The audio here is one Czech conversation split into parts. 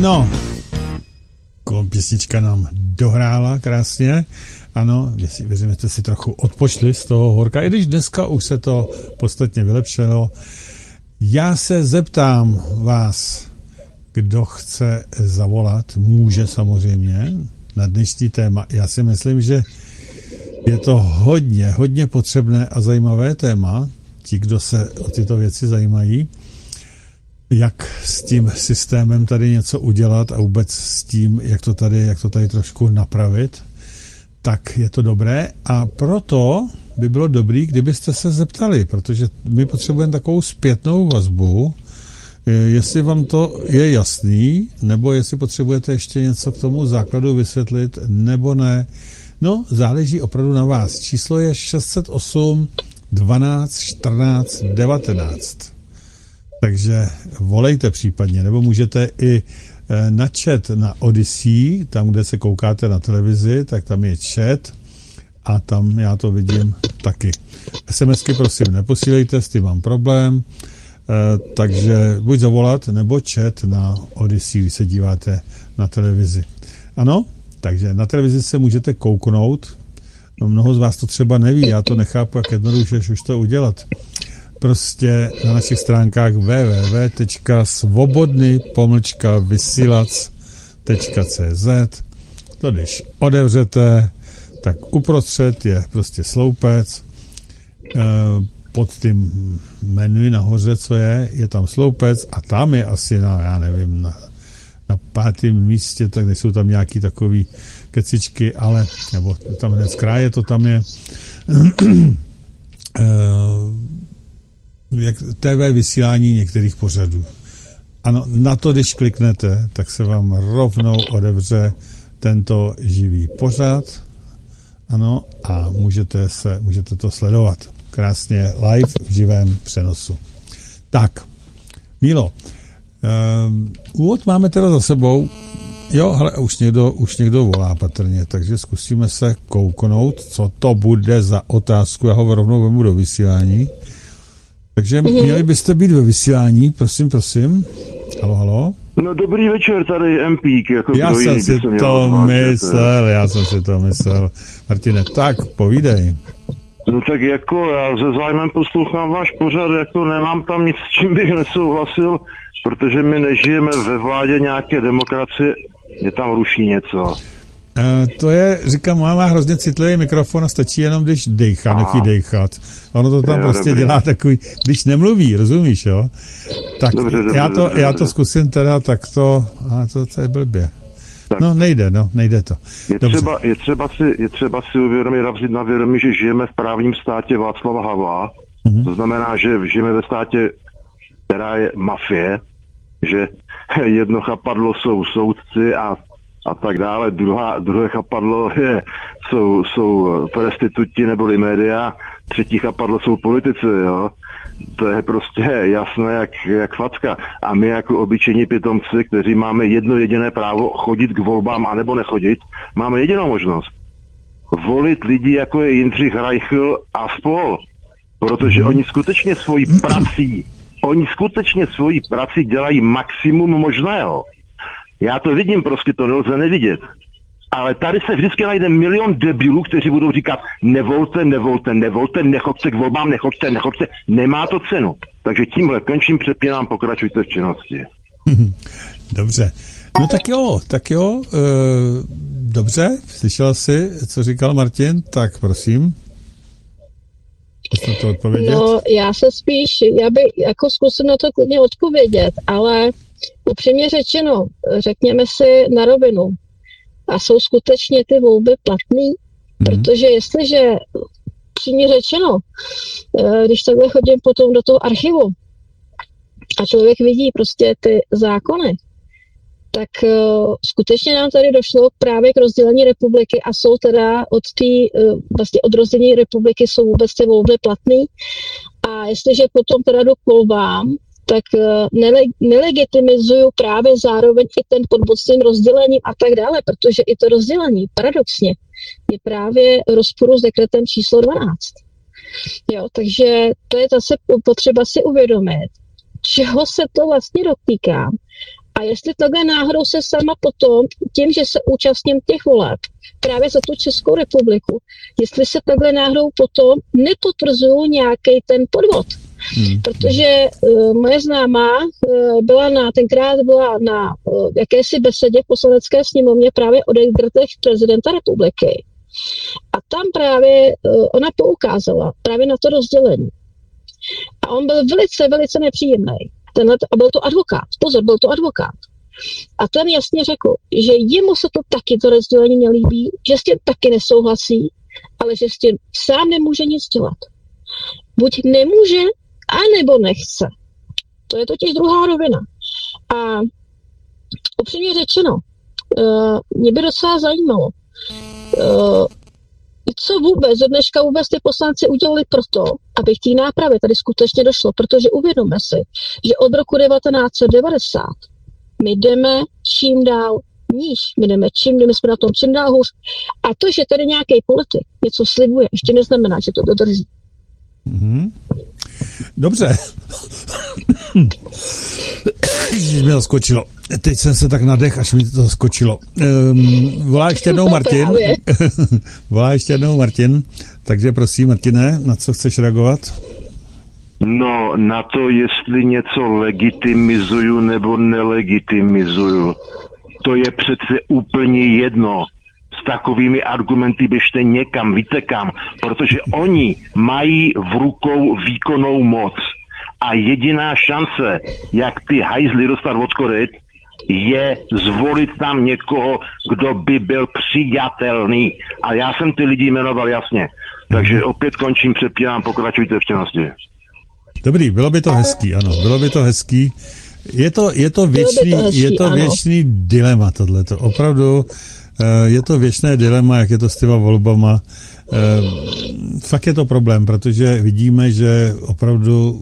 No, písnička nám dohrála krásně. Ano, věřím, že jste si trochu odpočli z toho horka, i když dneska už se to podstatně vylepšilo. Já se zeptám vás, kdo chce zavolat, může samozřejmě na dnešní téma. Já si myslím, že je to hodně potřebné a zajímavé téma. Ti, kdo se o tyto věci zajímají, jak s tím systémem tady něco udělat a vůbec s tím, jak to tady trošku napravit, tak je to dobré. A proto by bylo dobré, kdybyste se zeptali, protože my potřebujeme takovou zpětnou vazbu, jestli vám to je jasný, nebo jestli potřebujete ještě něco k tomu základu vysvětlit, nebo ne. No, záleží opravdu na vás. Číslo je 608 12 14 19. Takže volejte případně, nebo můžete i na chat na Odyssey, tam, kde se koukáte na televizi, tak tam je chat a tam já to vidím taky. SMSky prosím neposílejte, s tím mám problém, takže buď zavolat, nebo chat na Odyssey, když se díváte na televizi. Ano, takže na televizi se můžete kouknout, no, mnoho z vás to třeba neví, já to nechápu, jak jednoduše už to udělat. Prostě na našich stránkách www.svobodny-vysílac.cz. To když otevřete, tak uprostřed je prostě sloupec, pod tím menu nahoře, co je tam sloupec a tam je asi na 5. místě, tak nejsou tam nějaký takový kecičky, ale, nebo tam hned z kraje to tam je, jak TV vysílání některých pořadů. Ano, na to, když kliknete, tak se vám rovnou otevře tento živý pořad. Ano, a můžete to sledovat. Krásně live v živém přenosu. Tak, Mílo, úvod máme teda za sebou. Jo, hele, už někdo volá patrně, takže zkusíme se kouknout, co to bude za otázku. Já ho rovnou vemu do vysílání. Takže měli byste být ve vysílání, prosím. Halo. No dobrý večer, tady Empík. Já jsem si to myslel. Martine, tak povídej. No tak jako já se zájmem poslouchám váš pořad, jako nemám tam nic, s čím bych nesouhlasil, protože my nežijeme ve vládě nějaké demokracie, mě tam ruší něco. To je, říkám, má hrozně citlivý mikrofon a stačí jenom, když dejchá, nechý dejchat. Ono to tam prostě dobrý. Dělá takový, když nemluví, rozumíš, jo? Tak dobře, já to zkusím teda takto, a to je blbě. Tak. No nejde to. Je třeba si uvědomit, vzít na vědomí, že žijeme v právním státě Václava Havla. To znamená, že žijeme ve státě, která je mafie, že jedno chapadlo jsou soudci a tak dále. Druhé chapadlo jsou prostituti neboli média, třetí chapadlo jsou politici, jo. To je prostě jasné jak facka. A my jako obyčejní pitomci, kteří máme jedno jediné právo chodit k volbám anebo nechodit, máme jedinou možnost. Volit lidi, jako je Jindřich Reichl a spol. Protože oni skutečně svojí prací dělají maximum možného. Já to vidím, prostě to nelze nevidět. Ale tady se vždycky najde milion debilů, kteří budou říkat nevolte, nechoďte k volbám, nechoďte. Nemá to cenu. Takže tímhle končím, přepínám, pokračujte v činnosti. Dobře. No tak jo. Dobře, slyšela jsi, co říkal Martin? Tak prosím. To odpovědět? No, já bych jako zkusil na to klidně odpovědět, ale upřímně řečeno, řekněme si na rovinu, a jsou skutečně ty volby platný? Protože jestliže, upřímně řečeno, když takhle chodím potom do toho archivu a člověk vidí prostě ty zákony, tak skutečně nám tady došlo právě k rozdělení republiky a jsou teda vlastně od rozdělení republiky jsou vůbec ty volby platný. A jestliže potom teda jdu k volbám, tak nelegitimizuju právě zároveň i ten podmocným rozdělením a tak dále, protože i to rozdělení paradoxně je právě v rozporu s dekretem číslo 12. Jo, takže to je zase potřeba si uvědomit, čeho se to vlastně dotýká A jestli takhle náhodou se sama potom, tím, že se účastním těch voleb, právě za tu Českou republiku, jestli se takhle náhodou potom nepotvrzují nějaký ten podvod. Protože moje známá tenkrát byla na jakési besedě v poslanecké sněmovně právě o degradech prezidenta republiky. A tam právě ona poukázala právě na to rozdělení. A on byl velice, velice nepříjemný. A byl to advokát. Pozor, byl to advokát. A ten jasně řekl, že jemu se to taky to rozdělení nelíbí, že s tím taky nesouhlasí, ale že s tím sám nemůže nic dělat. Buď nemůže, anebo nechce. To je totiž druhá rovina. A upřímně řečeno, mě by docela zajímalo, co vůbec, do dneška vůbec ty poslanci udělali proto, aby k té nápravě tady skutečně došlo, protože uvědomme si, že od roku 1990 my jdeme čím dál níž, my jsme na tom čím dál hůř. A to, že tady nějaký politik něco slibuje, ještě neznamená, že to dodrží. Mm-hmm. Dobře. Ježiš, mi to skočilo. Teď jsem se tak nadech, až mi to skočilo. Volá ještě jednou Martin. Volá ještě jednou Martin. Takže prosím, Martine, na co chceš reagovat? No, na to, jestli něco legitimizuju nebo nelegitimizuju. To je přece úplně jedno. S takovými argumenty běžte někam, víte kam, protože oni mají v rukou výkonnou moc. A jediná šance, jak ty hajzly dostat od koryt, je zvolit tam někoho, kdo by byl přijatelný. A já jsem ty lidi jmenoval jasně. Takže opět končím, přepínám, pokračujte v činnosti. Dobrý, bylo by to hezký, ano, bylo by to hezký. Je to věčný dilema tohleto. Opravdu je to věčné dilema, jak je to s těma volbama. Fakt je to problém, protože vidíme, že opravdu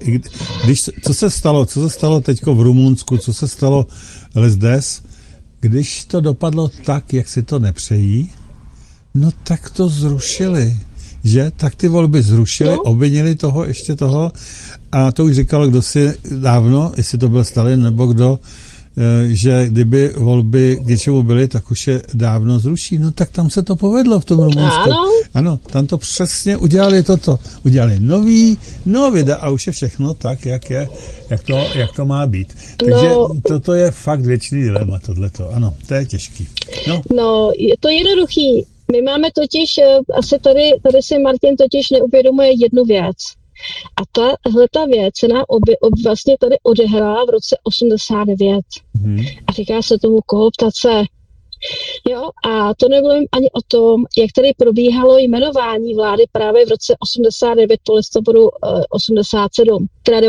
co se stalo teďko v Rumunsku, co se stalo lesdes, když to dopadlo tak, jak si to nepřejí, no tak to zrušili, že? Tak ty volby zrušili, obvinili ještě toho a to už říkal kdo si dávno, jestli to byl Stalin nebo kdo, že kdyby volby k něčemu byly, tak už je dávno zruší. No tak tam se to povedlo v tom Rumunsku. Ano, tam to přesně udělali toto. Udělali nový a už je všechno tak, jak to má být. Takže toto je fakt věčný dilema, tohleto. Ano, to je těžký. No, je to jednoduchý. My máme totiž, asi tady si Martin totiž neuvědomuje jednu věc. A ta věc se nám vlastně tady odehrála v roce 89. A říká se tomu kooptace. Jo, a to nemluvím ani o tom, jak tady probíhalo jmenování vlády právě v roce 89 po listopadu 87, teda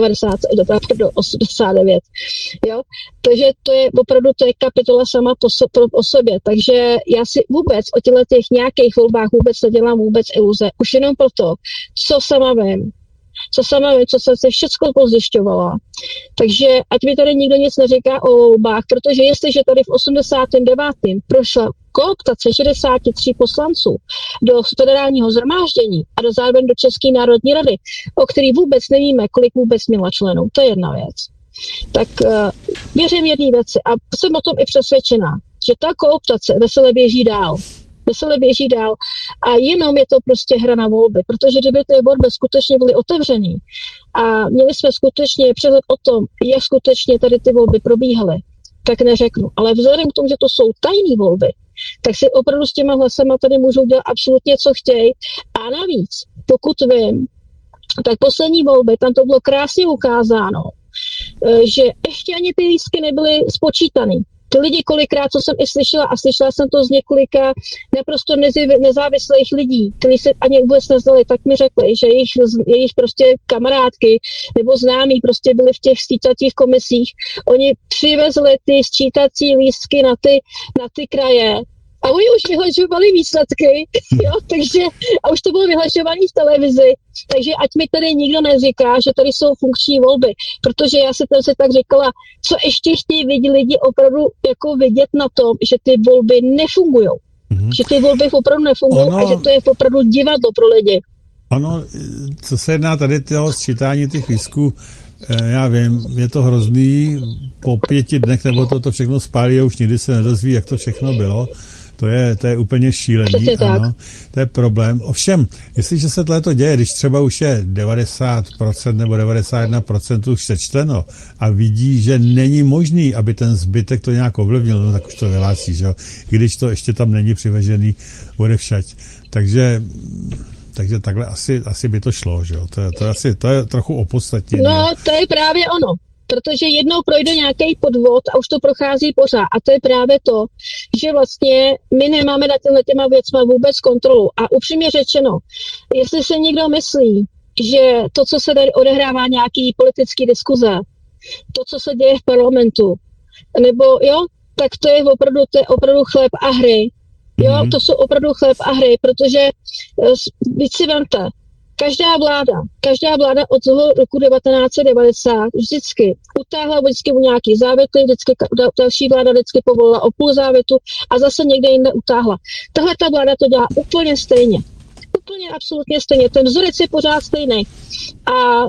89. Jo, takže to je opravdu kapitola sama o sobě, takže já si vůbec o těch nějakých volbách vůbec nedělám vůbec iluze, už jenom proto, co sama vím, co jsem se všechno pozjišťovala. Takže ať mi tady nikdo nic neříká o volbách, protože jestliže tady v 89. prošla kooptace 63 poslanců do federálního shromáždění a do zároveň do České národní rady, o který vůbec nevíme, kolik vůbec měla členů, to je jedna věc. Tak věřím jedné věci a jsem o tom i přesvědčená, že ta kooptace veselé běží dál a jenom je to prostě hra na volby, protože kdyby ty volby skutečně byly otevřený a měli jsme skutečně přehled o tom, jak skutečně tady ty volby probíhaly, tak neřeknu. Ale vzhledem k tomu, že to jsou tajné volby, tak si opravdu s těma hlasama tady můžou dělat absolutně, co chtějí. A navíc, pokud vím, tak poslední volby, tam to bylo krásně ukázáno, že ještě ani ty lístky nebyly spočítaný. Ty lidi kolikrát, co jsem i slyšela, a slyšela jsem to z několika naprosto nezávislých lidí, kteří se ani vůbec neznali, tak mi řekli, že jejich prostě kamarádky nebo známí prostě byli v těch sčítacích komisích. Oni přivezli ty sčítací lístky na ty kraje a oni už vyhlašovali výsledky, jo, takže, a už to bylo vyhlašované v televizi, takže ať mi tady nikdo neříká, že tady jsou funkční volby, protože já jsem se tak říkala, co ještě chtějí lidi opravdu jako vidět na tom, že ty volby nefungujou. Že ty volby opravdu nefungují a že to je opravdu divadlo pro lidi. Ano, co se jedná tady toho sčítání těch lístků, já vím, je to hrozný, po 5 dnech nebo to všechno spálí a už nikdy se nedozví, jak to všechno bylo. To je úplně šílený, ano, to je problém. Ovšem, jestliže se tohleto děje, když třeba už je 90% nebo 91% už sečteno a vidí, že není možný, aby ten zbytek to nějak ovlivnil, no tak už to vyhlásí, že jo, i když to ještě tam není přivežený odevšať. Takže takhle asi by to šlo, že jo, to je trochu opodstatněné. No, to je právě ono. Protože jednou projde nějaký podvod a už to prochází pořád. A to je právě to, že vlastně my nemáme nad těma věcma vůbec kontrolu. A upřímně řečeno, jestli se někdo myslí, že to, co se tady odehrává, nějaký politický diskuze, to, co se děje v parlamentu, nebo jo, tak to je opravdu chléb a hry. Jo, to jsou opravdu chléb a hry, protože víc si vemte, každá vláda od toho roku 1990 vždycky utáhla vždycky u nějaký závěty, vždycky další vláda vždycky povolila o půl závětu a zase někde jinde utáhla. Tahle ta vláda to dělá úplně stejně. Úplně absolutně stejně. Ten vzorec je pořád stejný. A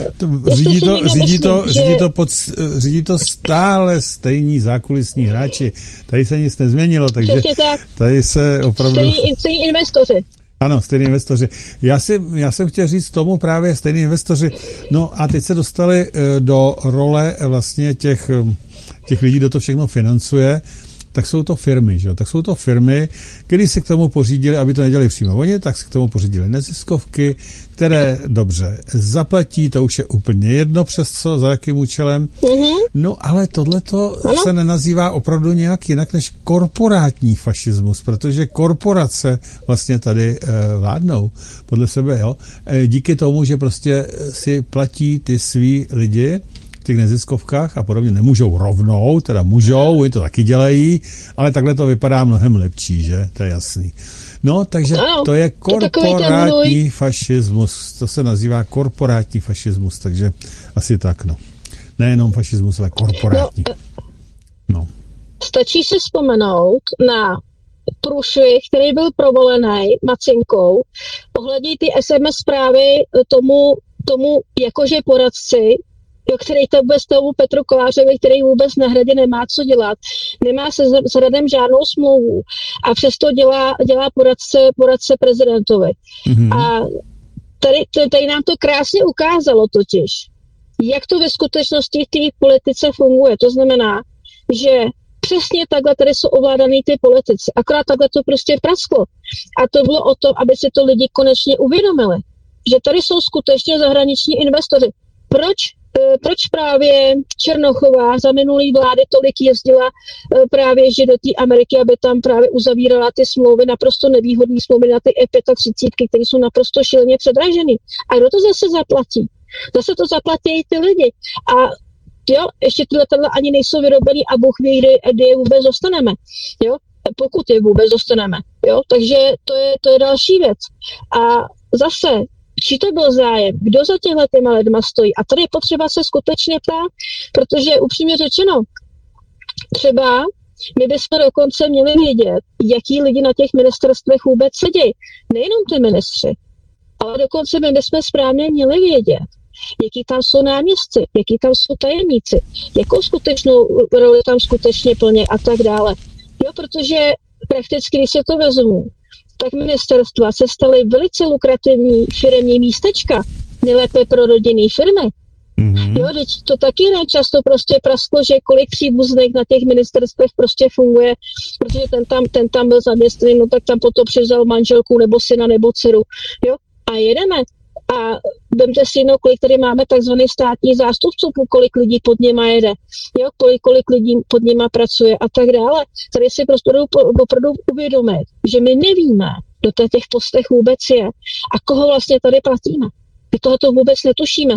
řídí to stále stejní zákulisní hráči. Tady se nic nezměnilo, takže tady se opravdu... Stejní investoři. Ano, stejní investoři. Já jsem chtěl říct tomu právě stejní investoři. No a teď se dostali do role vlastně těch lidí, kdo to všechno financuje, tak jsou to firmy, že jo? Tak jsou to firmy, které se k tomu pořídili, aby to nedělali přímo oni, tak se k tomu pořídili neziskovky, které dobře zaplatí, to už je úplně jedno přes co, za jakým účelem. No ale tohleto se nenazývá opravdu nějak jinak než korporátní fašismus, protože korporace vlastně tady vládnou podle sebe, jo? Díky tomu, že prostě si platí ty svý lidi v těch neziskovkách a podobně, nemůžou rovnou, teda můžou, oni to taky dělají, ale takhle to vypadá mnohem lepší, že? To je jasný. No, takže to je korporátní fašismus. To se nazývá korporátní fašismus, takže asi tak, no. Nejenom fašismus, ale korporátní. No. Stačí si vzpomenout na průšvih, který byl provolený Macinkou, ohledně ty SMS zprávy tomu jakože poradci, který to vůbec tomu Petru Kolářovi, který vůbec na Hradě nemá co dělat, nemá se s Hradem žádnou smlouvu a přesto dělá poradce prezidentovi. A tady nám to krásně ukázalo totiž, jak to ve skutečnosti v té politice funguje. To znamená, že přesně takhle tady jsou ovládaný ty politici. Akorát takhle to prostě prasklo. A to bylo o tom, aby si to lidi konečně uvědomili, že tady jsou skutečně zahraniční investoři. Proč právě Černochová za minulý vlády tolik jezdila právě že do té Ameriky, aby tam právě uzavírala ty smlouvy, naprosto nevýhodné smlouvy na ty E35, které jsou naprosto šíleně předražené. A kdo to zase zaplatí? Zase to zaplatí ty lidi. A jo, ještě tyhle ani nejsou vyrobený a Bůh ví, kdy je vůbec dostaneme. Jo? Pokud je vůbec dostaneme. Jo? Takže to je další věc. A zase či to byl zájem, kdo za těma lidma stojí. A tady je potřeba se skutečně ptát, protože upřímně řečeno, třeba my bychom dokonce měli vědět, jaký lidi na těch ministerstvech vůbec sedí. Nejenom ty ministři, ale dokonce my bychom správně měli vědět, jaký tam jsou náměstci, jaký tam jsou tajemníci, jakou skutečnou roli tam skutečně plně a tak dále. Jo, protože prakticky, když se to vezmu, tak ministerstva se staly velice lukrativní firemní místečka, nejlépe pro rodinné firmy. Jo, teď to taky často prostě prasklo, že kolik příbuzných na těch ministerstvech prostě funguje, protože ten tam byl zaměstnaný, no tak tam potom přivzal manželku nebo syna nebo dceru. Jo, a jedeme. A vemte si kolik tady máme takzvaných státních zástupců, kolik lidí pod něma jede, jo, kolik lidí pod něma pracuje a tak dále. Tady si prostě opravdu uvědomit, že my nevíme, kdo to těch postech vůbec je a koho vlastně tady platíme. My tohoto vůbec netušíme.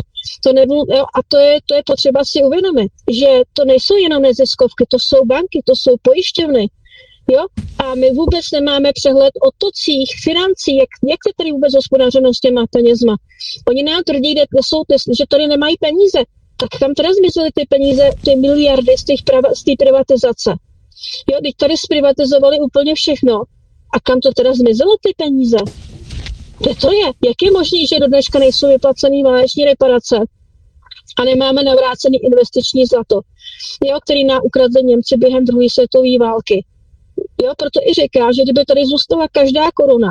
A to je potřeba si uvědomit, že to nejsou jenom neziskovky, to jsou banky, to jsou pojišťovny. Jo? A my vůbec nemáme přehled o tocích, financí, jak se tady vůbec hospodařeno s těma penězma. Oni nám tvrdí, že tady nemají peníze. Tak kam teda zmizely ty peníze, ty miliardy z té privatizace? Jo, teď tady zprivatizovali úplně všechno. A kam to teda zmizelo ty peníze? Kde to je? Jak je možné, že do dneška nejsou vyplacený váleční reparace? a nemáme navrácený investiční zlato, jo, který nám ukradli Němci během druhé světové války. Jo, proto i říká, že kdyby tady zůstala každá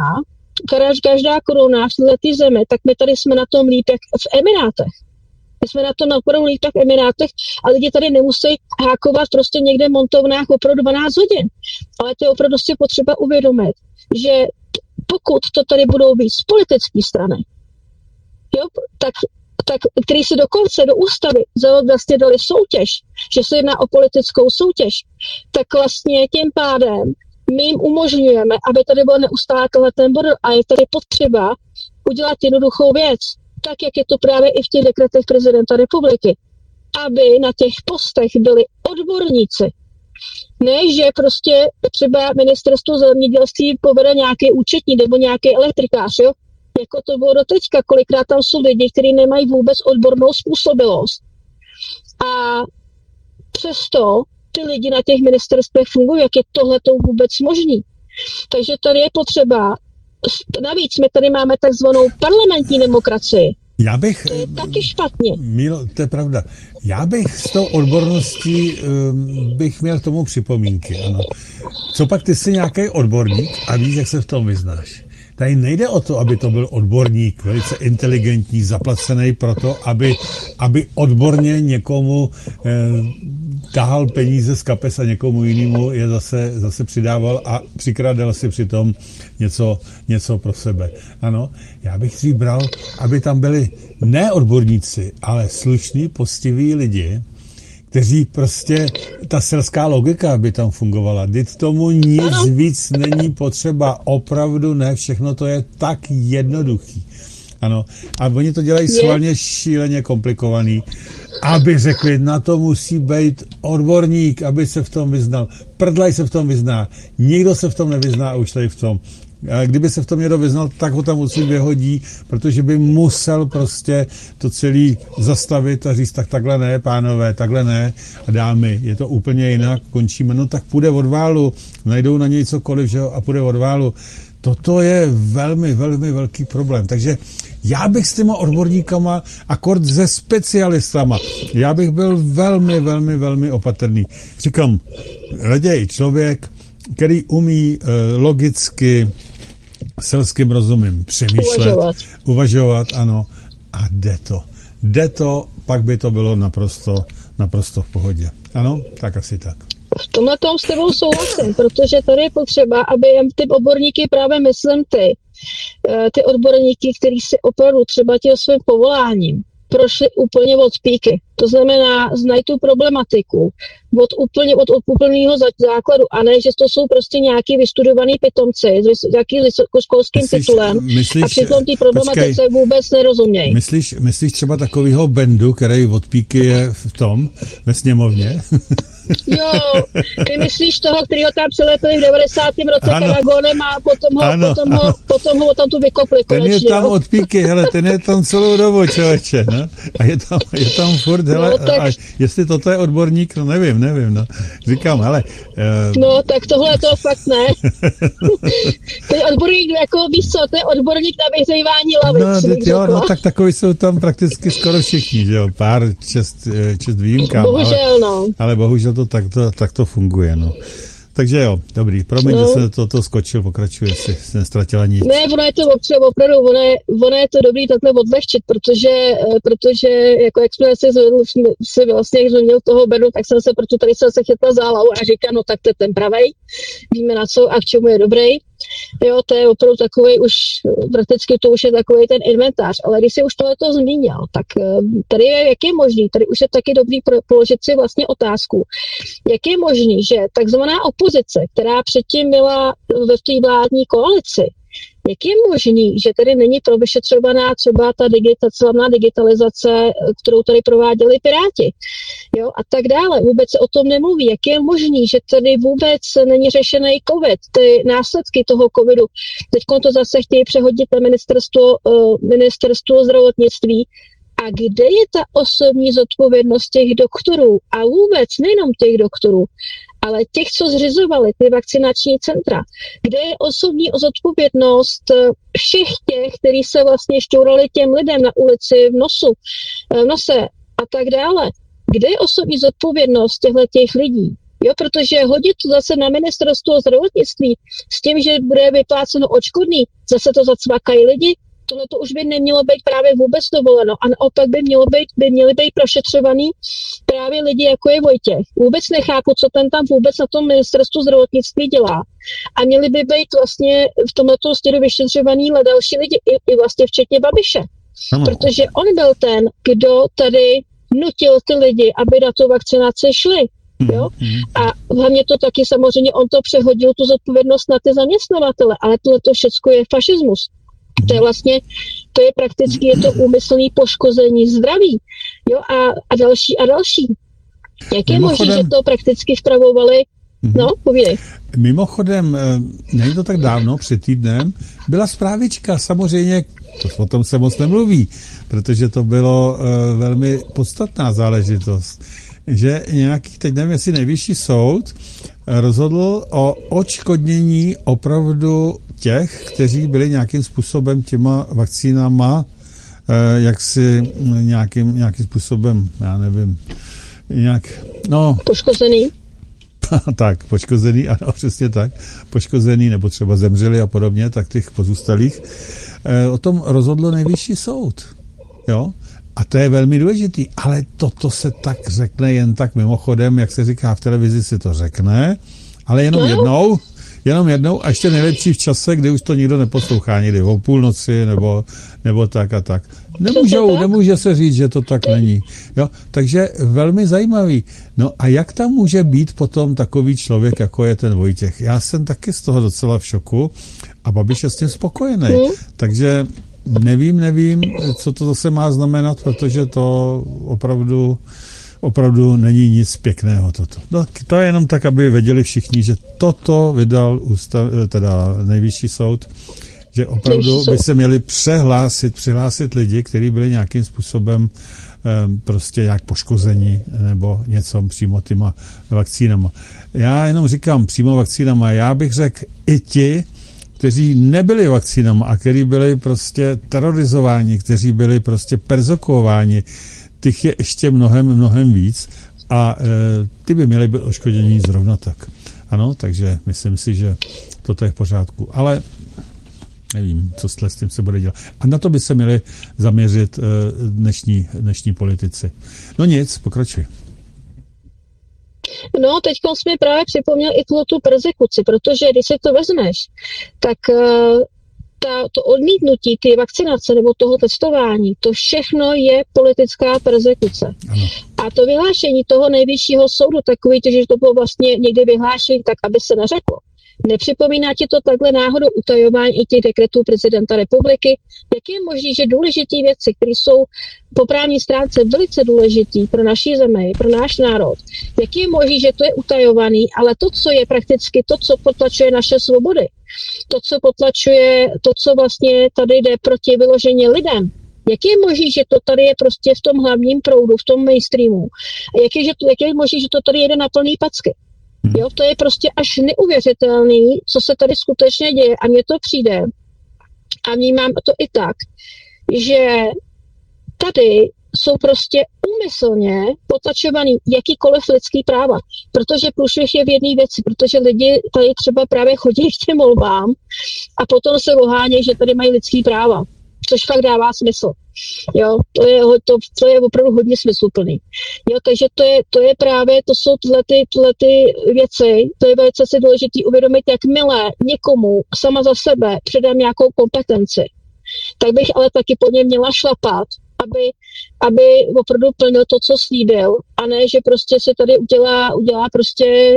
koruna v této zemi, tak my tady jsme na tom líp jak v Emirátech. My jsme na tom napadou líp jak v Emirátech a lidi tady nemusí hákovat prostě někde v montovnách opravdu 12 hodin. Ale to je opravdu si potřeba uvědomit, že pokud to tady budou být z politické strany, jo, tak který si dokonce do ústavy vlastně dali soutěž, že se jedná o politickou soutěž, tak vlastně tím pádem my jim umožňujeme, aby tady byl neustále ten bordel a je tady potřeba udělat jednoduchou věc, tak jak je to právě i v těch dekretech prezidenta republiky, aby na těch postech byli odborníci. Ne, že prostě třeba ministerstvo zemědělství povede nějaký účetní nebo nějaký elektrikář, jo? Jako to bylo doteďka, kolikrát tam jsou lidi, kteří nemají vůbec odbornou způsobilost. A přesto ty lidi na těch ministerstvech fungují, jak je tohleto vůbec možný. Takže tady je potřeba, navíc my tady máme takzvanou parlamentní demokracii. To je taky špatně. Mílo, to je pravda. Já bych s tou odborností bych měl k tomu připomínky, ano. Co pak ty jsi nějaký odborník a víš, jak se v tom vyznáš. Tady nejde o to, aby to byl odborník, velice inteligentní, zaplacený proto, aby odborně někomu tahal peníze z kapes a někomu jinému je zase přidával a přikrádal si přitom něco pro sebe. Ano, já bych si bral, aby tam byli ne odborníci, ale slušní, poctiví lidi, kteří prostě, ta selská logika by tam fungovala. Vždyť tomu nic víc není potřeba. Opravdu ne, všechno to je tak jednoduchý. Ano. A oni to dělají schválně šíleně komplikovaný, aby řekli, na to musí být odborník, aby se v tom vyznal. Prdlaj se v tom vyzná. Nikdo se v tom nevyzná a už tady v tom. A kdyby se v tom někdo vyznal, tak ho tam odsud vyhodí, protože by musel prostě to celý zastavit a říct, tak takhle ne, pánové, takhle ne a dámy, je to úplně jinak, končíme, no tak půjde od válu, najdou na něj cokoliv, že jo, a půjde od válu. Toto je velmi, velmi velký problém, takže já bych s těma odborníkama, akord se specialistama, já bych byl velmi, velmi, velmi opatrný. Říkám, raději člověk, který umí logicky, selským rozumem přemýšlet, uvažovat, ano, a jde to, pak by to bylo naprosto v pohodě. Ano, tak asi tak. V tomhle tom s tebou souhlasím, protože tady je potřeba, aby ty odborníky, právě myslím ty odborníky, kteří si opravdu třeba tím svým povoláním prošli úplně od píky. To znamená, znají tu problematiku od úplného základu a ne, že to jsou prostě nějaký vystudovaný pitomci s nějakým vysokoškolským titulem a přitom té problematice vůbec nerozumějí. Myslíš třeba takovýho Bendu, který od píky je v tom, ve sněmovně? Jo, ty myslíš toho, kterýho tam přilepili v 90. roce Karagonem a potom ho tam tu vykopli konečně. Ten je tam od píky, hele, ten je tam celou dobu, člověče, no? A je tam furt, hele, no, tak... a jestli toto je odborník, no nevím, no. Říkám, hele. No, tak tohle to fakt ne. To je odborník, jako víš co, to je odborník na vyhřívání lavic. No, tak takový jsou tam prakticky skoro všichni, že jo, pár čest výjimkám. Bohužel, ale bohužel to takto funguje, no. Takže jo, dobrý, promiň, že jsem to skočil, pokračuje, si nestratila nic. Ne, ono je to opravdu, ono je to dobrý takhle odlehčit, protože jako jak jsme si vlastně, jak jsme měl toho Bernu, tak jsem se proto tady se chytla za hlavu a říkám, no tak to je ten pravej, víme na co a k čemu je dobrý. Jo, to je opravdu takový už, prakticky to už je takový ten inventář, ale když si už tohleto zmínil, tak tady je, jak je možný, tady už je taky dobrý položit si vlastně otázku, jak je možný, že takzvaná opozice, která předtím byla ve té vládní koalici, jak je možný, že tady není provyšetřovaná třeba ta slavná digitalizace, kterou tady prováděli Piráti, jo, a tak dále. Vůbec se o tom nemluví. Jak je možný, že tady vůbec není řešený COVID, ty následky toho COVIDu. Teď to zase chtějí přehodit na ministerstvo zdravotnictví. A kde je ta osobní zodpovědnost těch doktorů? A vůbec nejenom těch doktorů, ale těch, co zřizovali ty vakcinační centra. Kde je osobní zodpovědnost všech těch, kteří se vlastně šťourali těm lidem na ulici v nose a tak dále. Kde je osobní zodpovědnost těchto lidí? Jo, protože hodit to zase na ministerstvo zdravotnictví s tím, že bude vypláceno odškodný, zase to zacvakají lidi, tohle to už by nemělo být právě vůbec dovoleno a naopak by měli být prošetřovaný právě lidi, jako je Vojtěch. Vůbec nechápu, co ten tam vůbec na tom ministerstvu zdravotnictví dělá. A měli by být vlastně v tomto směru vyšetřovaný další lidi, i vlastně včetně Babiše. Protože on byl ten, kdo tady nutil ty lidi, aby na tu vakcinaci šli. Jo? A hlavně to taky samozřejmě, on to přehodil tu zodpovědnost na ty zaměstnavatele, ale tohle všecko je fašismus. To je vlastně, to je prakticky, je to úmyslné poškození zdraví. Jo? A další. Jak je možné, že to prakticky vpravovali? No, povídej. Mimochodem, není to tak dávno, před týdnem, byla zprávička, samozřejmě, o tom se moc nemluví, protože to bylo velmi podstatná záležitost, že nějaký, teď nevím, jestli nejvyšší soud rozhodl o odškodnění opravdu těch, kteří byli nějakým způsobem těma vakcínama, jaksi nějakým způsobem, já nevím, poškozený. Tak, poškozený, ano, přesně tak, poškozený, nebo třeba zemřeli a podobně, tak těch pozůstalých. O tom rozhodl nejvyšší soud, jo? A to je velmi důležitý, ale toto se tak řekne jen tak mimochodem, jak se říká v televizi, se to řekne, ale jenom jednou a ještě nejlepší v čase, kdy už to nikdo neposlouchá, někdy o půlnoci nebo tak a tak. Nemůže se říct, že to tak není. Jo? Takže velmi zajímavý. No a jak tam může být potom takový člověk, jako je ten Vojtěch? Já jsem taky z toho docela v šoku a Babiš je s tím spokojený. Takže nevím, co to zase má znamenat, protože to opravdu není nic pěkného toto. No, to je jenom tak, aby věděli všichni, že toto vydal nejvyšší soud, že opravdu by se měli přihlásit lidi, kteří byli nějakým způsobem prostě jak poškození nebo něco přímo těma vakcínama. Já jenom říkám přímo vakcínama, já bych řekl i ti, kteří nebyli vakcínama a kteří byli prostě terorizováni, kteří byli prostě perzekuováni, těch je ještě mnohem víc a ty by měly být odškodnění zrovna tak. Ano, takže myslím si, že toto je v pořádku. Ale nevím, co s tím se bude dělat. A na to by se měli zaměřit dnešní politici. No nic, pokračuj. No, teď jsi mi právě připomněl i tu persekuci, protože když si to vezmeš, tak to odmítnutí ty vakcinace nebo toho testování, to všechno je politická persekuce. Ano. A to vyhlášení toho nejvyššího soudu, takový, že to bylo vlastně někdy vyhlášení, tak aby se neřeklo. Nepřipomíná ti to takhle náhodou utajování i těch dekretů prezidenta republiky? Jak je možné, že důležité věci, které jsou po právní stránce velice důležitý pro naší zemi, pro náš národ, jak je možné, že to je utajovaný, ale to, co je prakticky, to, co potlačuje naše svobody, to, co vlastně tady jde proti vyloženě lidem, jak je možné, že to tady je prostě v tom hlavním proudu, v tom mainstreamu? A jak je možné, že to tady jede na plný packy? Jo, to je prostě až neuvěřitelný, co se tady skutečně děje a mně to přijde a vnímám to i tak, že tady jsou prostě úmyslně potlačovaný jakýkoliv lidský práva, protože průšvih je v jedné věci, protože lidi tady třeba právě chodí k těm volbám a potom se ohánějí, že tady mají lidský práva, což fakt dává smysl. Jo, to je opravdu hodně smysluplný. Jo, takže to je právě, to jsou tyhle ty věci, to je velice si důležitý uvědomit, jakmile někomu sama za sebe předám nějakou kompetenci, tak bych ale taky po něm měla šlapat, aby opravdu plnil to, co slíbil, a ne, že prostě se tady udělá prostě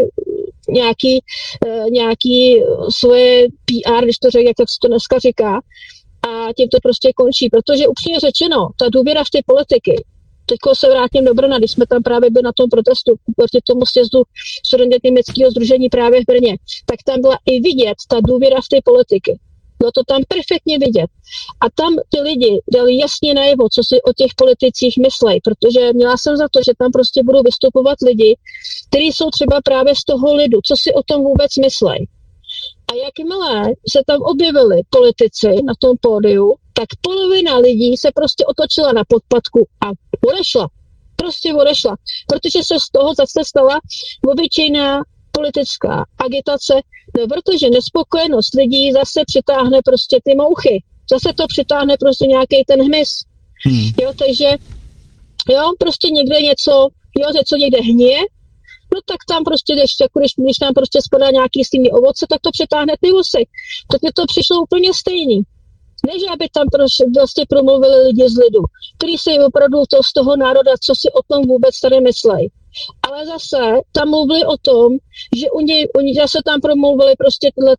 nějaký svoje PR, když to řekl, jak se to dneska říká, a tím to prostě končí, protože upřímně řečeno, ta důvěra v ty politiky, teďko se vrátím do Brna, když jsme tam právě byli na tom protestu proti tomu sjezdu studentského sdružení právě v Brně, tak tam byla i vidět ta důvěra v ty politiky. Bylo to tam perfektně vidět. A tam ty lidi dali jasně najevo, co si o těch politicích myslejí, protože měla jsem za to, že tam prostě budou vystupovat lidi, kteří jsou třeba právě z toho lidu, co si o tom vůbec myslejí. A jakmile se tam objevili politici na tom pódiu, tak polovina lidí se prostě otočila na podpatku a odešla. Prostě odešla, protože se z toho zase stala obyčejná politická agitace, no protože nespokojenost lidí zase přitáhne prostě ty mouchy. Zase to přitáhne prostě nějaký ten hmyz. Jo, takže jo, prostě někde něco někde hníje, no tak tam prostě, když tam prostě spadá nějaký stejný ovoce, tak to přitáhne ty vosy. Tak mi to přišlo úplně stejný. Než aby tam vlastně promluvili lidi z lidu, kteří si opravdu to z toho národa, co si o tom vůbec tady myslejí. Ale zase tam mluvili o tom, že oni zase tam promluvili prostě tyhle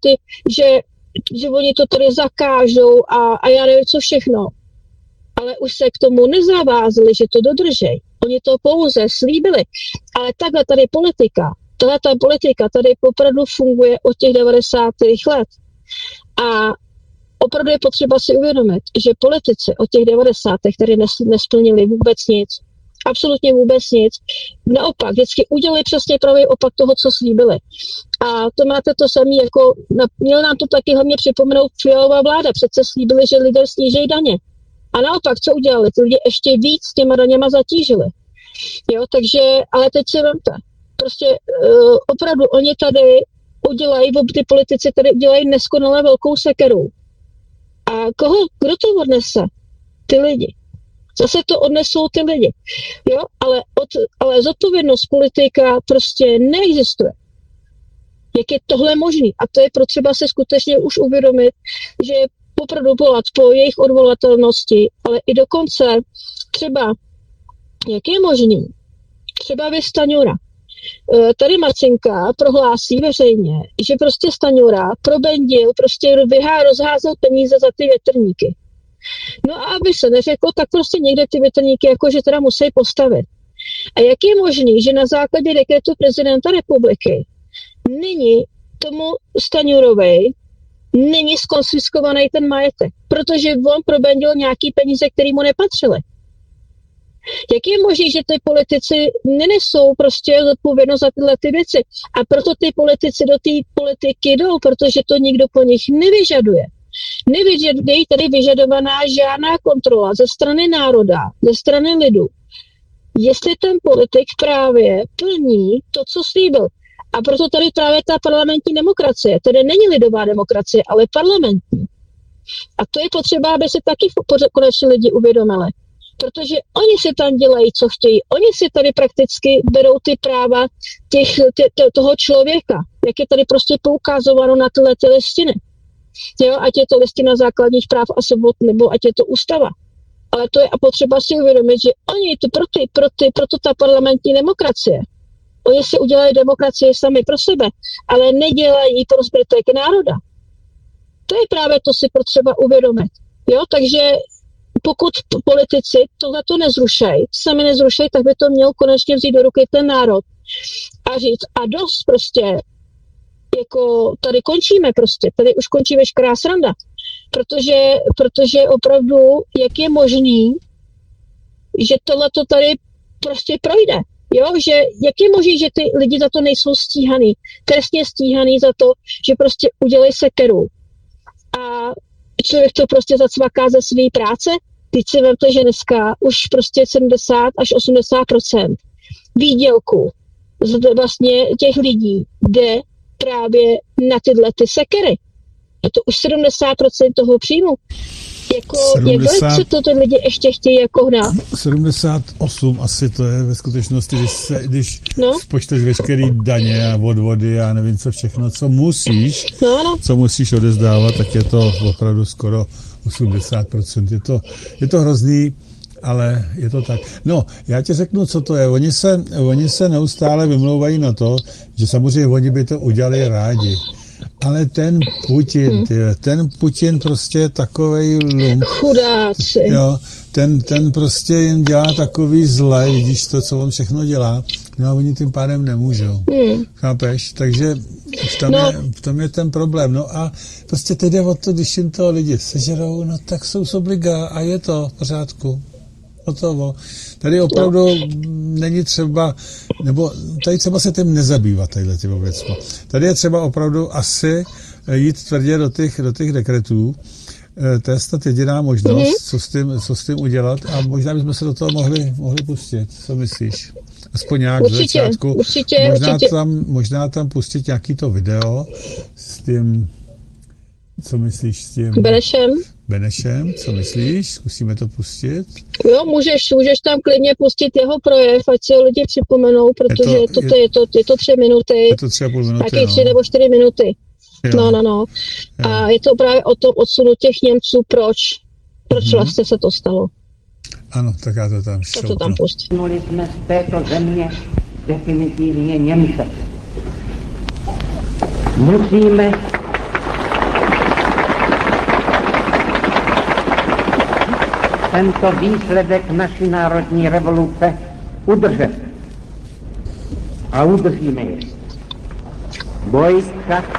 že oni to tady zakážou a já nevím co všechno. Ale už se k tomu nezavázali, že to dodržej. Oni to pouze slíbili. Ale takhle tady politika tady opravdu funguje od těch 90. let. A opravdu je potřeba si uvědomit, že politici od těch 90. tady nesplnili vůbec nic. Absolutně vůbec nic. Naopak, vždycky udělali přesně pravý opak toho, co slíbili. A to máte to samé, jako měl nám to taky hlavně připomenout Fialová vláda. Přece slíbili, že lidé snížejí daně. A naopak, co udělali? Ty lidi ještě víc těma daněma zatížili. Jo, takže, ale teď si vemte. Prostě opravdu oni tady ty politici tady udělají neskonale velkou sekeru. A kdo to odnese? Ty lidi. Zase to odnesou ty lidi. Jo, ale zodpovědnost politika prostě neexistuje. Jak je tohle možný? A to je potřeba se skutečně už uvědomit, že opravdu volat po jejich odvolatelnosti, ale i dokonce třeba, jak je možný, třeba vy Staňura. Tady Marcinka prohlásí veřejně, že prostě Staňura probendil, prostě rozházel peníze za ty větrníky. No a aby se neřeklo, tak prostě někde ty větrníky jakože teda musí postavit. A jak je možný, že na základě dekretu prezidenta republiky není tomu Staňurovi není skonfiskovaný ten majetek, protože on probendil nějaký peníze, které mu nepatřily. Jak je možné, že ty politici nenesou prostě zodpovědnost za tyhle ty věci a proto ty politici do té politiky jdou, protože to nikdo po nich nevyžaduje. Nevyžaduje tady vyžadovaná žádná kontrola ze strany národa, ze strany lidu. Jestli ten politik právě plní to, co slíbil. A proto tady právě ta parlamentní demokracie, tedy není lidová demokracie, ale parlamentní. A to je potřeba, aby si taky konečně lidi uvědomili. Protože oni si tam dělají, co chtějí. Oni si tady prakticky berou ty práva toho člověka, jak je tady prostě poukázováno na tyhle ty listiny. Jo, ať je to listina základních práv a svobod, nebo ať je to ústava. Ale to je a potřeba si uvědomit, že oni proto ta parlamentní demokracie. Oni si udělají demokracii sami pro sebe, ale nedělají pro zbytek národa. To je právě to si potřeba uvědomit. Jo, takže pokud politici tohleto sami nezrušejí, tak by to měl konečně vzít do ruky ten národ a říct a dost prostě, jako tady končíme prostě, tady už končí veškerá sranda, protože opravdu, jak je možný, že tohleto tady prostě projde. Jo, že jak je možné, že ty lidi za to nejsou stíhaný, trestně stíhaný za to, že prostě udělají sekeru. A člověk to prostě zacvaká ze své práce. Teď si vemte, že dneska už prostě 70 až 80% výdělku vlastně těch lidí jde právě na tyhle ty sekery. Je to už 70% toho příjmu. Jako, 70, jak to ty lidi ještě chtějí jako hnát? 78 asi to je ve skutečnosti, když spočteš veškerý daně a odvody a nevím co všechno, co musíš odezdávat, tak je to opravdu skoro 80%. Je to hrozný, ale je to tak. No, já ti řeknu, co to je. Oni se neustále vymlouvají na to, že samozřejmě oni by to udělali rádi. Ale ten Putin prostě je takovej lump. Chudáci. Jo, ten prostě jim dělá takový zle, vidíš to, co on všechno dělá, no a oni tím pádem nemůžou. Chápeš? Takže v tom je ten problém. No a prostě teď jde o to, když jim to lidi sežerou, no tak jsou z obliga a je to v pořádku. Hotovo. Tady opravdu není třeba, nebo tady třeba se tím nezabývat, tadyhle věcmi. Tady je třeba opravdu asi jít tvrdě do těch dekretů To je snad jediná možnost, co s tím udělat a možná bychom se do toho mohli pustit. Co myslíš? Aspoň nějak z začátku. Určitě. Možná tam pustit nějaký to video s tím, co myslíš s tím? Benešem, co myslíš? Zkusíme to pustit? Jo, můžeš tam klidně pustit jeho projev, ať si ho lidi připomenou, protože je to 3 minuty. Je to 3,5 minuty, taky 3 nebo 4 minuty. Jo. No. A je to právě o tom odsunu těch Němců, proč vlastně se to stalo. Ano, tak já to tam šoupnu. To tam pustím. Vynuli jsme z této země definitivně Němce. Musíme tento výsledek naší národní revoluce udržet. A udržíme je. Boj však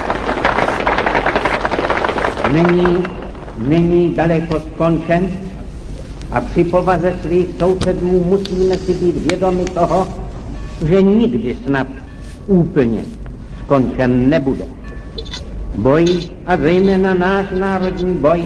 není daleko skončen a při povaze svých sousedů musíme si být vědomi toho, že nikdy snad úplně skončen nebude. Boj a zejména náš národní boj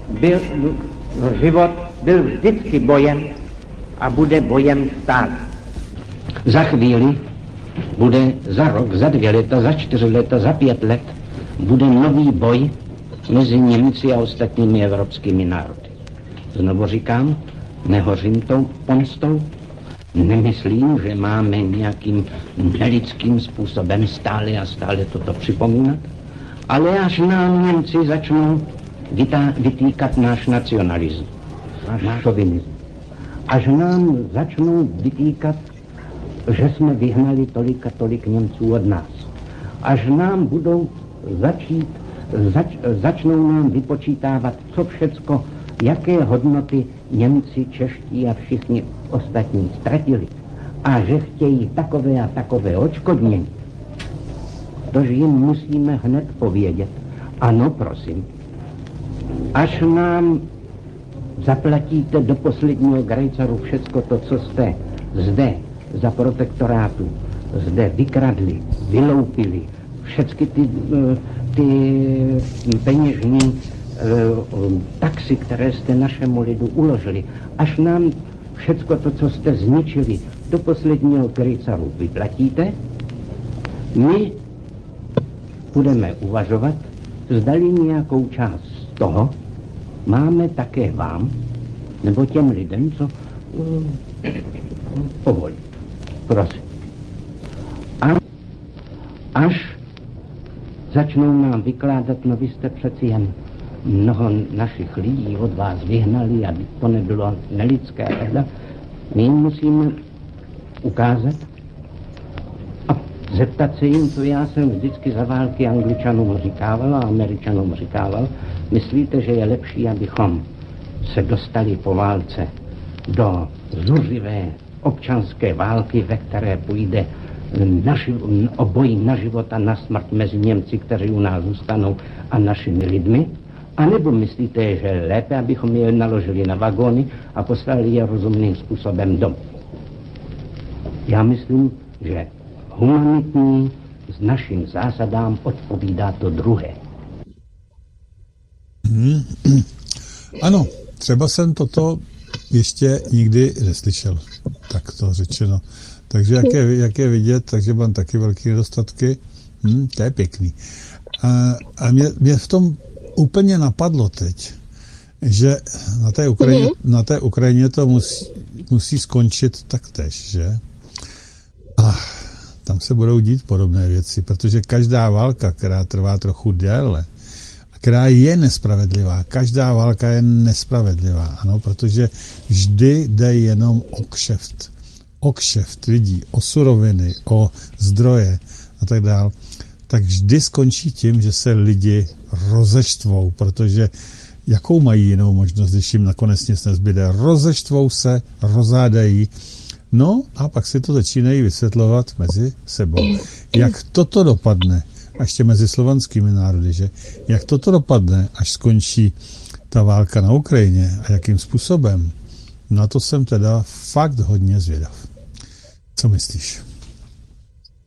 život byl vždycky bojem a bude bojem stále. Za chvíli bude za rok, za 2 leta, za 4 leta, za 5 let bude nový boj mezi Němci a ostatními evropskými národy. Znovu říkám, nehořím tou pomstou, nemyslím, že máme nějakým nelidským způsobem stále a stále toto připomínat, ale až nám Němci začnou vytýkat náš nacionalismus, náš šovinismus, až nám začnou vytýkat, že jsme vyhnali tolik a tolik Němců od nás, až nám budou začnou nám vypočítávat, co všecko, jaké hodnoty Němci, čeští a všichni ostatní ztratili a že chtějí takové a takové odškodnění, tož jim musíme hned povědět. Ano, prosím, až nám zaplatíte do posledního grejcaru všecko to, co jste zde za protektorátu zde vykradli, vyloupili, všechny ty peněžní taxy, které jste našemu lidu uložili, až nám všecko to, co jste zničili, do posledního grejcaru vyplatíte, my budeme uvažovat, zdali nějakou část z toho máme také vám, nebo těm lidem, co povolí. Prosím. A až začnou nám vykládat, no vy jste přeci jen mnoho našich lidí od vás vyhnali a to nebylo nelidské, pravda? My jim musíme ukázat a zeptat se jim, co já jsem vždycky za války Angličanům říkával a Američanům říkával. Myslíte, že je lepší, abychom se dostali po válce do zuřivé občanské války, ve které půjde o boji na život a na smrt mezi Němci, kteří u nás zůstanou, a našimi lidmi? A nebo myslíte, že je lépe, abychom je naložili na vagóny a poslali je rozumným způsobem domů? Já myslím, že humanitní s našim zásadám odpovídá to druhé. Ano, třeba jsem toto ještě nikdy neslyšel, tak to řečeno. Takže jak je vidět, takže mám taky velké nedostatky. To je pěkný. A mě v tom úplně napadlo teď, že na té Ukrajině to musí skončit taktéž, že? A tam se budou dít podobné věci, protože každá válka, která trvá trochu déle, a která je nespravedlivá, každá válka je nespravedlivá, ano, protože vždy jde jenom o kšeft lidí, o suroviny, o zdroje a tak dále, tak vždy skončí tím, že se lidi rozeštvou, protože jakou mají jinou možnost, když jim nakonec nic nezbyde? Rozeštvou se, rozhádají, no a pak si to začínají vysvětlovat mezi sebou. Jak toto dopadne, a ještě mezi slovanskými národy, že? Jak toto dopadne, až skončí ta válka na Ukrajině a jakým způsobem? Na to jsem teda fakt hodně zvědav. Co myslíš?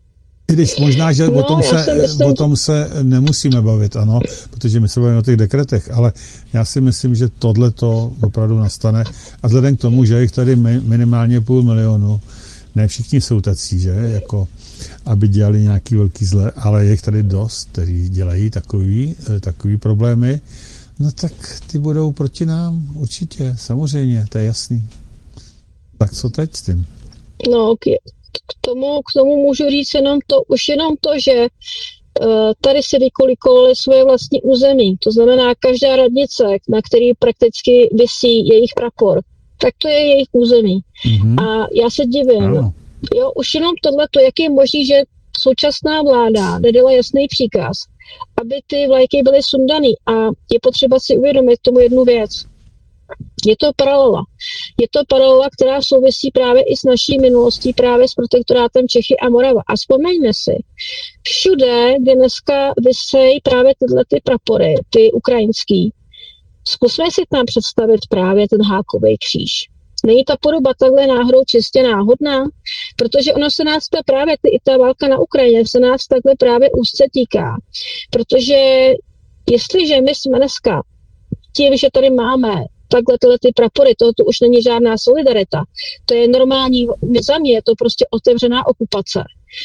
I když možná, že No, o tom se nemusíme bavit, ano, protože my se bavíme o těch dekretech, ale já si myslím, že tohle to opravdu nastane a vzhledem k tomu, že jich tady minimálně 500 000, ne všichni jsou tací, že, jako aby dělali nějaký velký zle, ale je jich tady dost, kteří dělají takový problémy, no tak ty budou proti nám určitě, samozřejmě, to je jasný. Tak co teď s tím? No, k tomu můžu říct jenom to, že tady si vykolikovali svoje vlastní území. To znamená, každá radnice, na který prakticky visí jejich prapor, tak to je jejich území. Mm-hmm. A já se divím, jo, už jenom tohleto, jak je možný, že současná vláda nedala jasný příkaz, aby ty vlajky byly sundaný. A je potřeba si uvědomit tomu jednu věc. Je to paralela, která souvisí právě i s naší minulostí, právě s protektorátem Čechy a Morava. A vzpomeňme si, všude, kde dneska visejí právě tyhle ty prapory, ty ukrajinský, zkusme si tam představit právě ten hákový kříž. Není ta podoba takhle náhodou čistě náhodná? Protože ono se nás to právě, i ta válka na Ukrajině se nás takhle právě úzce týká. Protože jestliže my jsme dneska tím, že tady máme takhle tyhle ty prapory, to už není žádná solidarita, to je normální, za mě je to prostě otevřená okupace.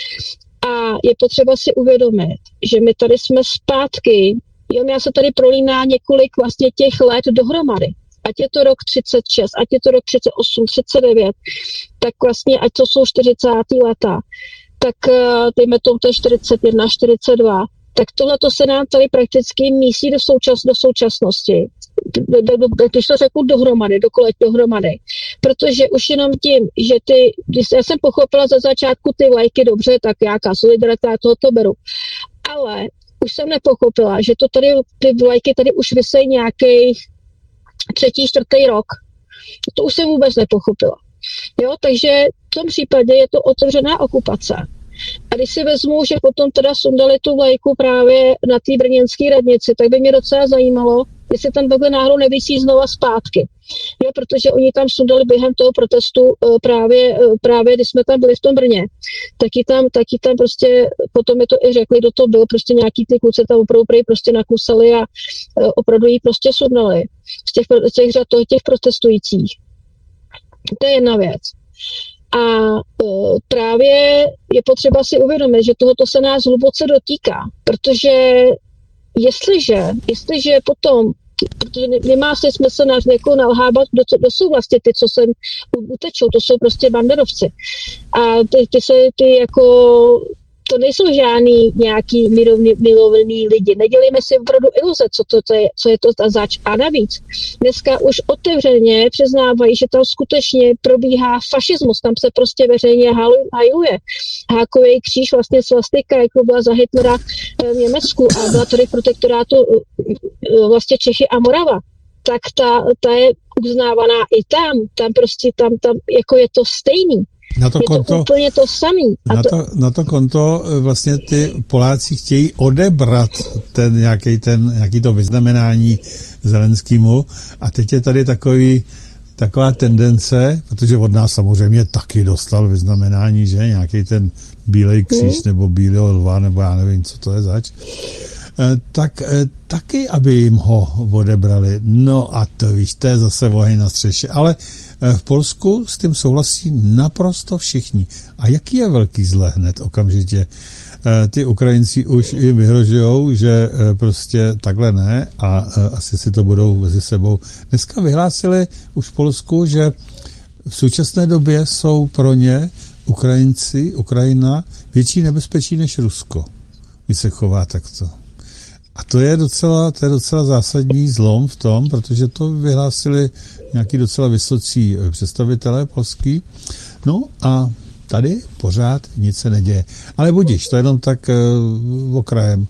A je potřeba si uvědomit, že my tady jsme zpátky, já se tady prolíná několik vlastně těch let dohromady. Ať je to rok 36, ať je to rok 38, 39, tak vlastně, ať to jsou 40. leta, tak dejme tomu to 41, 42, tak tohleto se nám tady prakticky mísí do současnosti. Když to řeknu dohromady. Protože už jenom tím, že já jsem pochopila za začátku ty vlajky dobře, tak jaká solidarita, tohoto beru. Ale už jsem nepochopila, že ty vlajky tady už vysejí nějakých 3., 4. rok. To už jsem vůbec nepochopila. Jo, takže v tom případě je to otevřená okupace. A když si vezmu, že potom teda sundali tu vlajku právě na té brněnské radnici, tak by mě docela zajímalo, jestli tam takhle náhodou nevisí znova zpátky. Jo, protože oni tam sundali během toho protestu právě když jsme tam byli v tom Brně, taky tam prostě, potom mi to i řekli, kdo to byl, prostě nějaký ty kluci tam opravdu prostě nakusali a opravdu ji prostě sundali z těch řad těch protestujících. To je jedna věc. A právě je potřeba si uvědomit, že tohoto se nás hluboce dotýká, protože jestliže potom, protože nemá se smysl jako nalhávat, kdo jsou vlastně ty, co sem utečou, to jsou prostě banderovci. A ty jako, to nejsou žádný nějaký milovný lidi. Nedělejme si opravdu iluze, co je to ta zač. A navíc, dneska už otevřeně přiznávají, že tam skutečně probíhá fašismus, tam se prostě veřejně hajuje. Hákový kříž, vlastně svastika, jako byla za Hitlera v Německu a byla tady protektorátu vlastně Čechy a Morava, tak ta je uznávaná i tam prostě tam jako je to stejný. Na to je konto, to úplně to samý. Na to konto vlastně ty Poláci chtějí odebrat nějaký to vyznamenání Zelenskému a teď je tady taková tendence, protože od nás samozřejmě taky dostal vyznamenání, že nějaký ten bílej kříž nebo bílého lva, nebo já nevím, co to je zač, tak taky, aby jim ho odebrali. No a to víš, to je zase oheň na střeše. Ale v Polsku s tím souhlasí naprosto všichni. A jaký je velký zle hned okamžitě? Ty Ukrajinci už jim vyhrožujou, že prostě takhle ne a asi si to budou mezi sebou. Dneska vyhlásili už v Polsku, že v současné době jsou pro ně Ukrajina větší nebezpečí než Rusko. Když se chová takto. A to je docela zásadní zlom v tom, protože to vyhlásili nějaký docela vysocí představitelé polský. No a tady pořád nic se neděje. Ale budiš, to jenom tak okrajem.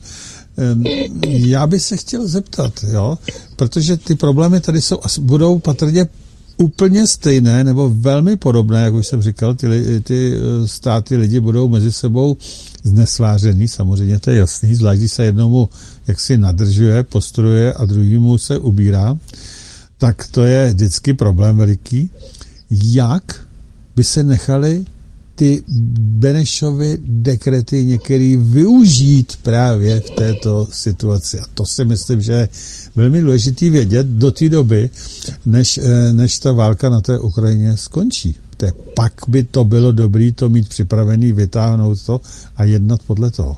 Já bych se chtěl zeptat, jo, protože ty problémy tady budou patrně úplně stejné nebo velmi podobné, jak už jsem říkal, ty státy, lidi budou mezi sebou znesvářený, samozřejmě to je jasný, zvlášť když se jednomu jaksi nadržuje, postruje a druhýmu se ubírá, tak to je vždycky problém veliký. Jak by se nechali ty Benešovy dekrety některý využít právě v této situaci. A to si myslím, že je velmi důležitý vědět do té doby, než ta válka na té Ukrajině skončí. Pak by to bylo dobré to mít připravený, vytáhnout to a jednat podle toho.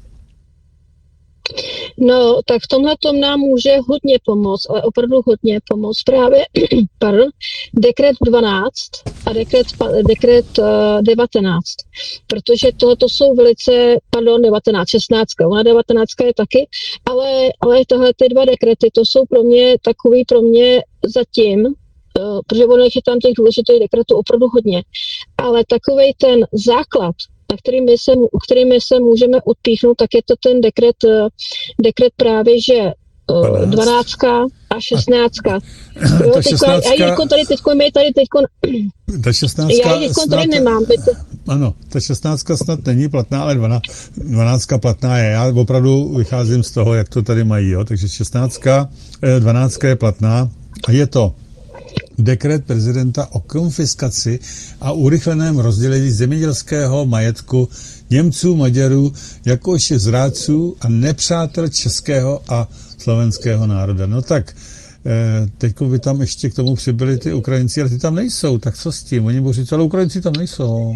No, tak v tomhle tom nám může hodně pomoct, ale opravdu hodně pomoct právě dekret 12 a dekret 19, protože tohoto jsou velice, 16, ona 19 je taky, ale tohle ty dva dekrety, to jsou pro mě zatím, protože ono je tam těch důležitých dekretů opravdu hodně, ale takovej ten základ, na kterými se můžeme odpíchnout, tak je to ten dekret právě, že 12 a 16. Ta 16. Ta 16. Já ji tady nemám. Ano, ta 16 snad není platná, ale 12 platná je. Já opravdu vycházím z toho, jak to tady mají. Jo? Takže 12 je platná a je to dekret prezidenta o konfiskaci a urychleném rozdělení zemědělského majetku Němců, Maďarů, jakož i zrádců a nepřátel českého a slovenského národa. No tak, teď by tam ještě k tomu přibyli ty Ukrajinci, ale ty tam nejsou, tak co s tím? Oni budou říct, ale Ukrajinci tam nejsou.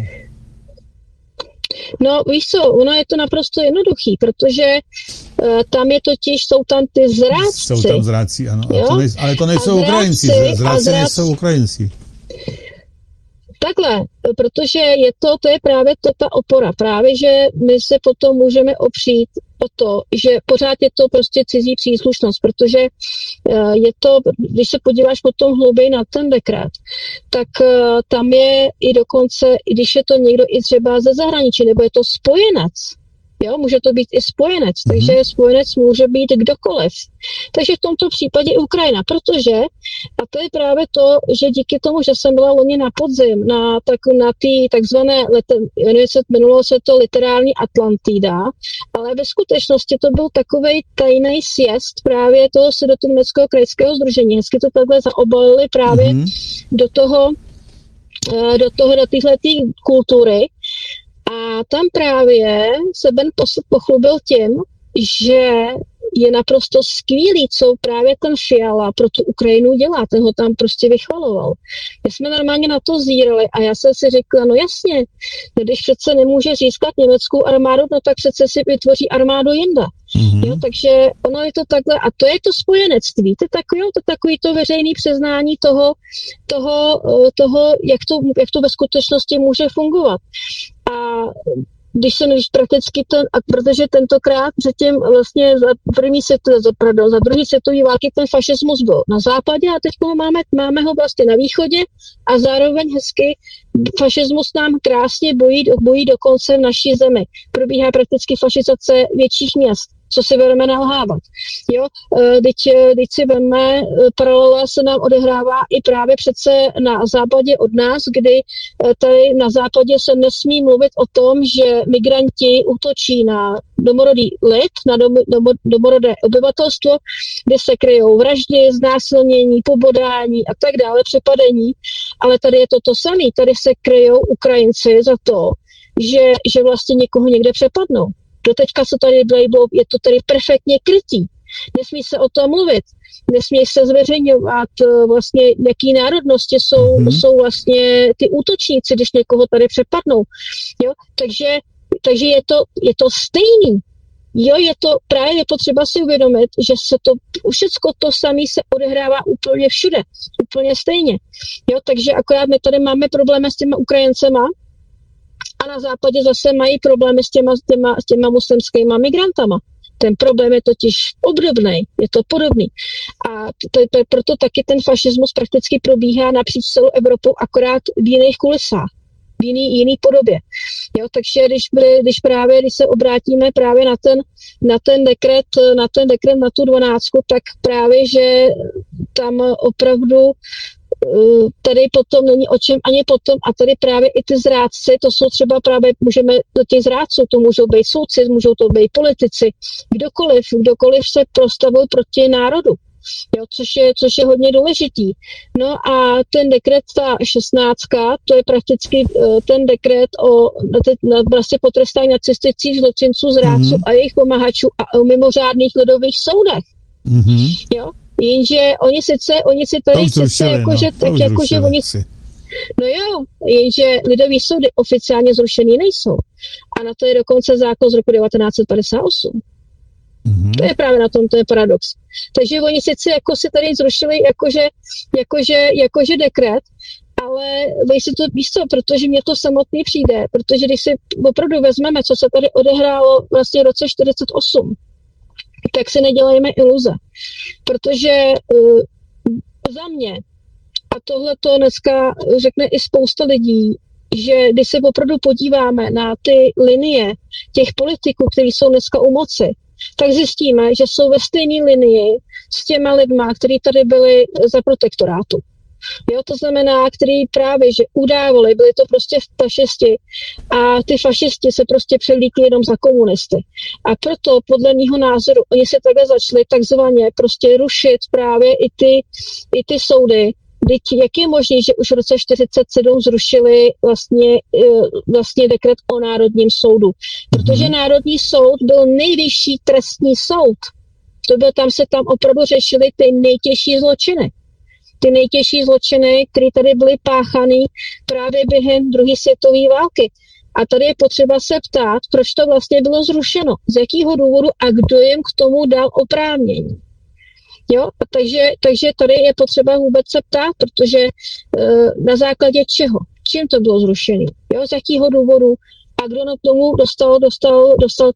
No víš co, ono je to naprosto jednoduchý, protože tam je totiž, jsou tam ty zrádci. Jsou tam zrádci, ano, ale to nejsou Ukrajinci, zrádci nejsou Ukrajinci. Takhle, protože to je právě ta opora, právě, že my se potom můžeme opřít o to, že pořád je to prostě cizí příslušnost, protože je to, když se podíváš potom hlouběji na ten dekret, tak tam je i dokonce, i když je to někdo i třeba ze zahraničí, nebo je to spojenec, jo, může to být i spojenec, takže spojenec může být kdokoliv. Takže v tomto případě i Ukrajina, protože, a to je právě to, že díky tomu, že jsem byla loni na podzim, na ty takzvané, jmenovalo se to literární Atlantida, ale ve skutečnosti to byl takovej tajný sjezd právě toho Sudetoněmeckého krajského sdružení. Hezky to takhle zaobalili právě do téhletý kultury. A tam právě se Ben pochlubil tím, že je naprosto skvělý, co právě ten Fiala pro tu Ukrajinu dělá, ten ho tam prostě vychvaloval. My jsme normálně na to zírali a já jsem si řekla, no jasně, když přece nemůže získat německou armádu, no tak přece si vytvoří armádu jinde. Jo, takže ono je to takhle, a to je to spojenectví, to je takový to veřejný přiznání toho jak to ve skutečnosti může fungovat. A když prakticky protože tentokrát předtím vlastně za druhý světové války ten fašismus byl na západě a teď máme ho vlastně na východě a zároveň hezky fašismus nám krásně bojí dokonce v naší zemi. Probíhá prakticky fašizace větších měst. Co si budeme nalhávat. Jo? Teď si veme, paralela se nám odehrává i právě přece na západě od nás, kdy tady na západě se nesmí mluvit o tom, že migranti útočí na domorodý lid, na domorodé obyvatelstvo, kde se kryjou vraždy, znásilnění, pobodání a tak dále, přepadení. Ale tady je to samé. Tady se kryjou Ukrajinci za to, že vlastně někoho někde přepadnou. Doteďka co tady bylo, je to tady perfektně krytý. Nesmí se o tom mluvit. Nesmí se zveřejňovat vlastně, jaký národnosti jsou vlastně ty útočníci, když někoho tady přepadnou. Jo? Takže je to stejný. Jo, je to právě potřeba si uvědomit, že se to všecko to samé se odehrává úplně všude. Úplně stejně. Jo, takže akorát my tady máme problémy s těma Ukrajincema, a na západě zase mají problémy s těma muslimskýma migrantama. Ten problém je totiž obdobný, je to podobný. A proto taky ten fašismus prakticky probíhá napříč celou Evropou, akorát v jiných kulisách, v jiný podobě. Jo, takže když se obrátíme právě na ten dekret, na tu 12, tak právě, že tam opravdu tady potom není o čem ani potom a tady právě i ty zrádci, to jsou třeba právě, můžeme do těch zrádců, to můžou být soudci, můžou to být politici, kdokoliv se postavil proti národu. jo, což je hodně důležitý. No a ten dekret, ta 16, to je prakticky ten dekret o vlastně potrestání nacistických zločinců, zrádců a jejich pomahačů a o mimořádných lidových soudech. Jo? Jenže oni si tady sice jakože oni... No jo, jenže lidový soudy oficiálně zrušený nejsou. A na to je dokonce zákon z roku 1958. To je právě na tom, to je paradox. Takže oni sice jako si tady zrušili jakože dekret, ale vy si to víš co, protože mně to samotný přijde, protože když si opravdu vezmeme, co se tady odehrálo vlastně v roce 1948, tak si nedělejme iluze. Protože za mě, a tohle to dneska řekne i spousta lidí, že když se opravdu podíváme na ty linie těch politiků, kteří jsou dneska u moci, tak zjistíme, že jsou ve stejné linii s těma lidma, kteří tady byli za protektorátu. Jo, to znamená, který právě, že udávali, byli to prostě fašisti a ty fašisti se prostě převlíkli jenom za komunisty. A proto podle mýho názoru oni se takhle začali takzvaně prostě rušit právě i ty soudy. Jak je možné, že už v roce 1947 zrušili vlastně dekret o Národním soudu? Protože Národní soud byl nejvyšší trestní soud. Tam se opravdu řešily ty nejtěžší zločiny. Ty nejtěžší zločiny, které tady byly páchané právě během druhé světové války. A tady je potřeba se ptát, proč to vlastně bylo zrušeno, z jakého důvodu a kdo jim k tomu dal oprávnění. Jo, takže tady je potřeba vůbec se ptát, protože na základě čeho, čím to bylo zrušené, jo, z jakého důvodu a kdo na tomu dostal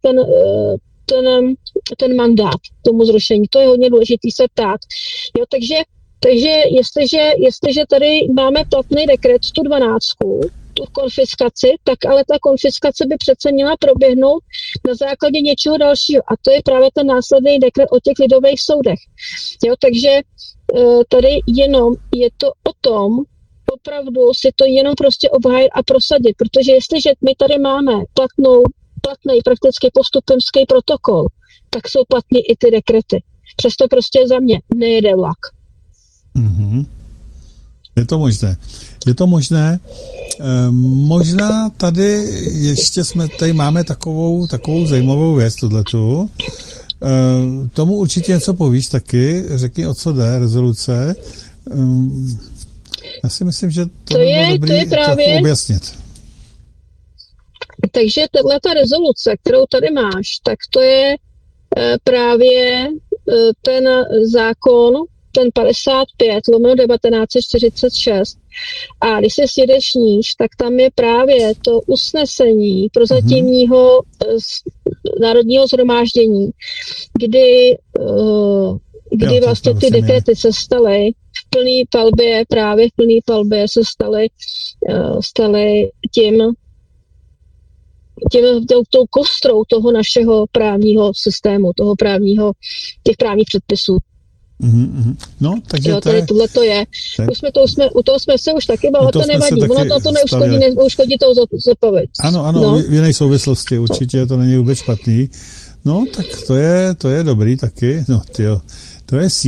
ten mandát tomu zrušení. To je hodně důležitý se ptát. Jo, takže jestliže tady máme platný dekret 112, tu konfiskaci, tak ale ta konfiskace by přece měla proběhnout na základě něčeho dalšího. A to je právě ten následný dekret o těch lidových soudech. Jo, takže tady jenom je to o tom, opravdu si to jenom prostě obhájit a prosadit, protože jestliže my tady máme platný prakticky postupemský protokol, tak jsou platný i ty dekrety. Přesto prostě za mě nejede vlak. Je to možné. Možná tady ještě tady máme takovou zajímavou věc, tohletu. Tomu určitě něco povíš taky, řekni, o co jde, rezoluce. Já si myslím, že to je dobrý právě objasnit. Takže tato rezoluce, kterou tady máš, tak to je právě ten zákon, ten 55/1946. A když se sjedeš níž, tak tam je právě to usnesení prozatímního národního shromáždění, kdy vlastně ty dekrety se staly v plný palbě se staly tou kostrou toho našeho právního systému, těch právních předpisů. No, takže jo, tady tohle to je. U toho jsme se už taky bavili, to nevadí. Ono to neuškodí toho zodpověď. Ano, no. V jiné souvislosti určitě to není vůbec špatný. No, tak to je dobrý taky. No, tyjo, to je